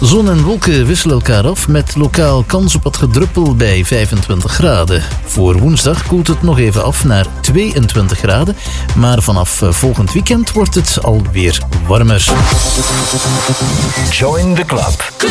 Zon en wolken wisselen elkaar af met lokaal kans op wat gedruppel bij 25 graden. Voor woensdag koelt het nog even af naar 22 graden. Maar vanaf volgend weekend wordt het alweer warmer. Join the club.